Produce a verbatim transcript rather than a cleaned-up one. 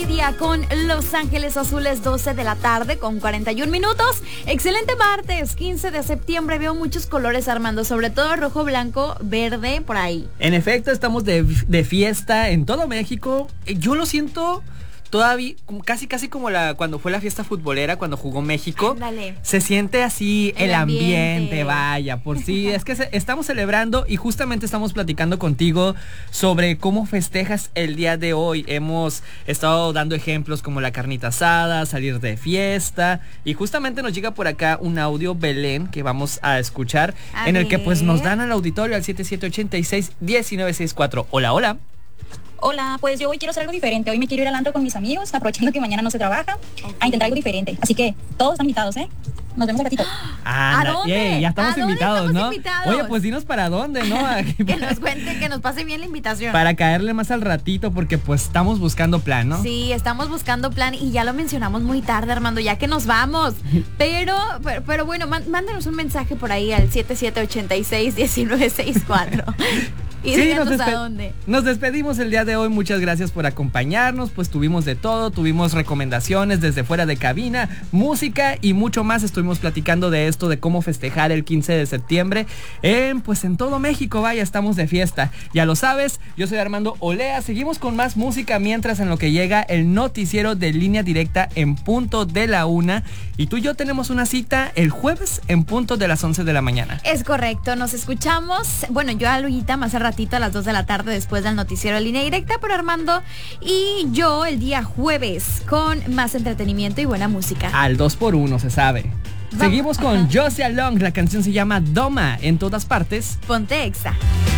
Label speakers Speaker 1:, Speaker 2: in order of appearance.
Speaker 1: Día con Los Ángeles Azules, doce de la tarde con cuarenta y un minutos. Excelente martes, quince de septiembre. Veo muchos colores, Armando, sobre todo rojo, blanco, verde, por ahí.
Speaker 2: En efecto, estamos de, de fiesta en todo México. Yo lo siento todavía casi casi como la cuando fue la fiesta futbolera, cuando jugó México.
Speaker 1: Ándale.
Speaker 2: Se siente así el, el ambiente.
Speaker 1: ambiente,
Speaker 2: vaya, por sí. Es que se, estamos celebrando y justamente estamos platicando contigo sobre cómo festejas el día de hoy. Hemos estado dando ejemplos como la carnita asada, salir de fiesta, y justamente nos llega por acá un audio, Belén, que vamos a escuchar,
Speaker 1: a
Speaker 2: en
Speaker 1: ver.
Speaker 2: el que pues nos dan al auditorio al siete siete ocho seis, uno nueve seis cuatro. Hola, hola.
Speaker 3: Hola, pues yo hoy quiero hacer algo diferente. Hoy me quiero ir al antro con mis amigos, aprovechando que mañana no se trabaja, okay, a intentar algo diferente. Así que todos están invitados, ¿eh? Nos vemos al ratito.
Speaker 2: ¿A dónde? Yeah, ya estamos
Speaker 1: ¿A
Speaker 2: invitados,
Speaker 1: dónde
Speaker 2: ¿no?
Speaker 1: estamos invitados?
Speaker 2: Oye, pues dinos para dónde, ¿no?
Speaker 1: Que nos cuente, que nos pase bien la invitación.
Speaker 2: Para caerle más al ratito, porque pues estamos buscando plan, ¿no?
Speaker 1: Sí, estamos buscando plan y ya lo mencionamos muy tarde, Armando, ya que nos vamos. Pero, pero, pero bueno, mándanos un mensaje por ahí al siete siete ocho seis, uno nueve seis cuatro. Y
Speaker 2: sí, nos,
Speaker 1: a dónde.
Speaker 2: nos despedimos el día de hoy. Muchas gracias por acompañarnos. Pues tuvimos de todo, tuvimos recomendaciones desde fuera de cabina, música y mucho más. Estuvimos platicando de esto, de cómo festejar el quince de septiembre en, pues en todo México. Vaya, estamos de fiesta. Ya lo sabes, yo soy Armando Olea. Seguimos con más música mientras en lo que llega el noticiero de Línea Directa en punto de la una. Y tú y yo tenemos una cita el jueves en punto de las once de la mañana.
Speaker 1: Es correcto, nos escuchamos. Bueno, yo a Luita más al ratito a las dos de la tarde después del noticiero de Línea Directa, pero Armando y yo el día jueves con más entretenimiento y buena música.
Speaker 2: Al dos por uno, se sabe. Vamos. Seguimos con Josie Along, la canción se llama Doma, en todas partes.
Speaker 1: Ponte Exa.